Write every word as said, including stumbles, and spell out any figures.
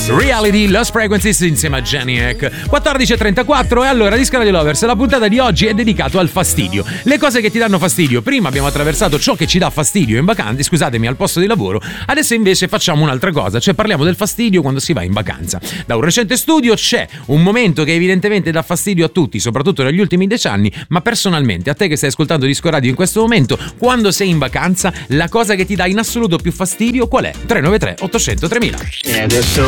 Reality, Lost Frequencies insieme a Janiac. quattordici e trentaquattro e allora Disco Radio Lovers, la puntata di oggi è dedicato al fastidio. Le cose che ti danno fastidio. Prima abbiamo attraversato ciò che ci dà fastidio in vacanza, scusatemi, al posto di lavoro. Adesso invece facciamo un'altra cosa, cioè parliamo del fastidio quando si va in vacanza. Da un recente studio c'è un momento che evidentemente dà fastidio a tutti, soprattutto negli ultimi dieci anni, ma personalmente a te che stai ascoltando Disco Radio in questo momento, quando sei in vacanza, la cosa che ti dà in assoluto più fastidio qual è? tre nove tre ottocento tremila. E adesso